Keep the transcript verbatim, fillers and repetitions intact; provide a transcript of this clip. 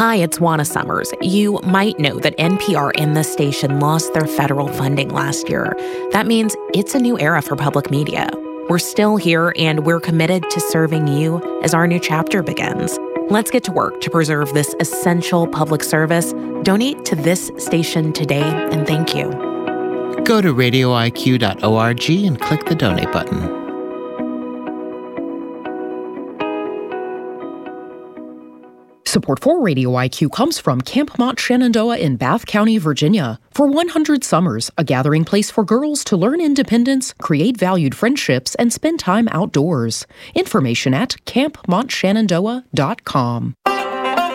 Hi, it's Juana Summers. You might know that N P R and this station lost their federal funding last year. That means it's a new era for public media. We're still here, and we're committed to serving you as our new chapter begins. Let's get to work to preserve this essential public service. Donate to this station today, and thank you. Go to radio I Q dot org and click the donate button. Support for Radio I Q comes from Camp Mont Shenandoah in Bath County, Virginia. For one hundred Summers, a gathering place for girls to learn independence, create valued friendships, and spend time outdoors. Information at camp mont shenandoah dot com.